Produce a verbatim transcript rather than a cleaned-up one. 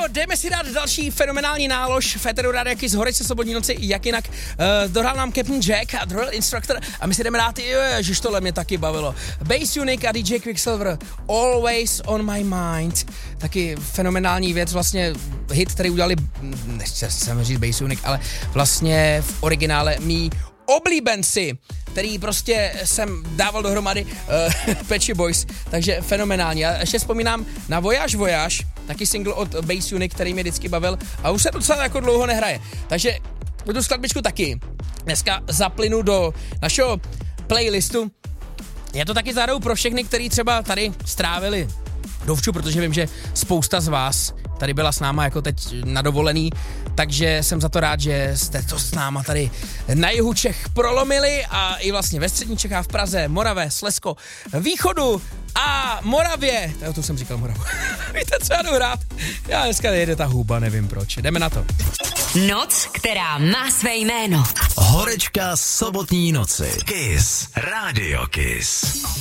jdeme si dát další fenomenální nálož v éteru Rádia Kiss, Horečce se sobotní noci, jak jinak. Uh, dohrál nám Captain Jack a Drill Instructor a my si jdeme dát, ježiš, tohle mě taky bavilo. Bass Unique a D J Quicksilver, Always on my mind. Taky fenomenální věc, vlastně hit, který udělali, nechci jsem říct Bass Unique, ale vlastně v originále mý oblíbenci, který prostě jsem dával dohromady uh, Patchy Boys, takže fenomenální. Já ještě vzpomínám na Voyage Voyage, taky single od Bass Unique, který mě vždycky bavil a už se docela jako dlouho nehraje. Takže tu skladbičku taky dneska zaplynu do našeho playlistu. Je to taky zároveň pro všechny, kteří třeba tady strávili dovču, protože vím, že spousta z vás tady byla s náma jako teď na dovolený, takže jsem za to rád, že jste to s náma tady na jihu Čech prolomili a i vlastně ve střední Čechách, v Praze, Morave, Slezsko, Východu a Moravě. To jsem říkal Moravu. Víte, co já jdu hrát? Já dneska nejde ta huba, nevím proč. Jdeme na to. Noc, která má své jméno. Horečka sobotní noci. Kiss. Radio Kiss.